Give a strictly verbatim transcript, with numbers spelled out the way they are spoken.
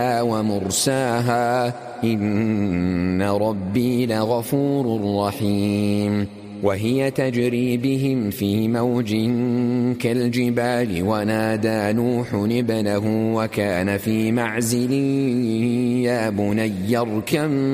ومرساها إن ربي لغفور رحيم وهي تجري بهم في موج كالجبال ونادى نوح ابنه وكان في معزل يا بني اركب